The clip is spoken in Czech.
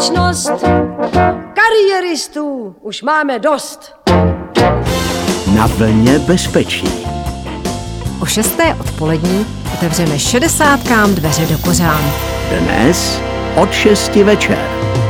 společnost, kariéristů už máme dost. Na vlně bezpečí. O 6. odpolední otevřeme 60kám dveře do kořán. Dnes od 6 večer.